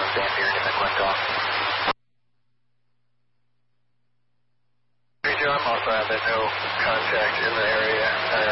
stand here in McClintock. I'm also having no contact in the area.